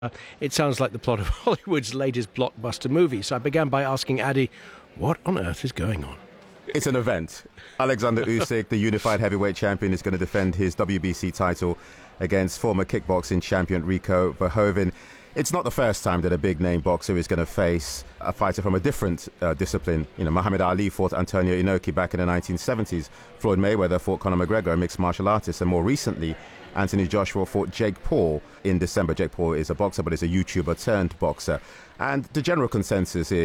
It sounds like the plot of Hollywood's latest blockbuster movie. So I began by asking Addy, what on earth is going on? It's an event. Alexander Usyk, the unified heavyweight champion, is going to defend his WBC title against former kickboxing champion Rico Verhoeven. It's not the first time that a big-name boxer is going to face a fighter from a different discipline. You know, Muhammad Ali fought Antonio Inoki back in the 1970s. Floyd Mayweather fought Conor McGregor, a mixed martial artist. And more recently, Anthony Joshua fought Jake Paul in December. Jake Paul is a boxer, but is a YouTuber turned boxer. And the general consensus is